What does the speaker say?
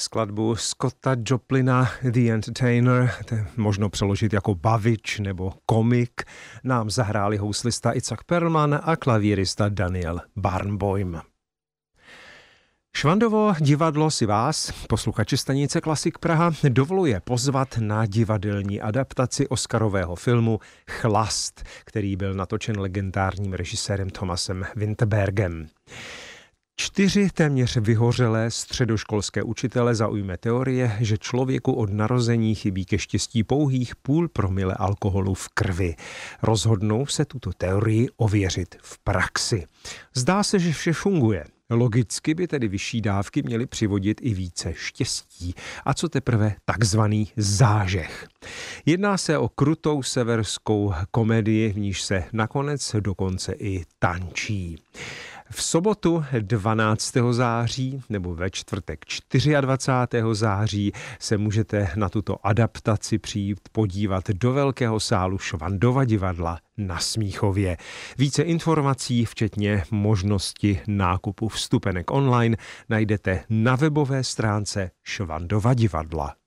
Skladbu Scotta Joplina The Entertainer, možno přeložit jako bavič nebo komik, nám zahráli houslista Itzhak Perlman a klavírista Daniel Barenboim. Švandovo divadlo si vás, posluchači stanice Klasik Praha, dovoluje pozvat na divadelní adaptaci oscarového filmu Chlast, který byl natočen legendárním režisérem Thomasem Vinterbergem. 4 téměř vyhořelé středoškolské učitele zaujme teorie, že člověku od narození chybí ke štěstí pouhých 0,5 promile alkoholu v krvi. Rozhodnou se tuto teorii ověřit v praxi. Zdá se, že vše funguje. Logicky by tedy vyšší dávky měly přivodit i více štěstí. A co teprve takzvaný zážeh? Jedná se o krutou severskou komedii, v níž se nakonec dokonce i tančí. V sobotu 12. září nebo ve čtvrtek 24. září se můžete na tuto adaptaci přijít podívat do velkého sálu Švandova divadla na Smíchově. Více informací, včetně možnosti nákupu vstupenek online, najdete na webové stránce Švandova divadla.